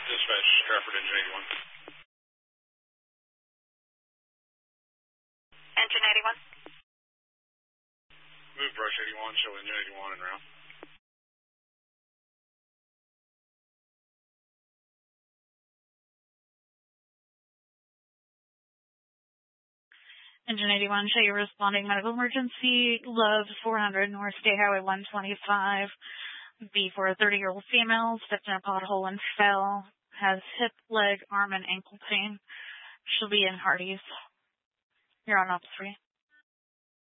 Dispatch, Stratford, Engine 81. Engine 81. Move brush 81, show Engine 81 en route. Engine 81, show you responding medical emergency, Love 400 North State Highway 125. B for a 30-year-old female, stepped in a pothole and fell, has hip, leg, arm, and ankle pain. She'll be in Hardee's. You're on Ops 3.